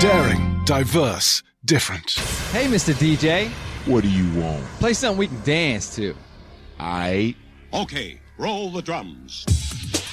Daring, diverse, different. Hey, Mr. DJ. What do you want? Play something we can dance to. Aight. Okay, roll the drums.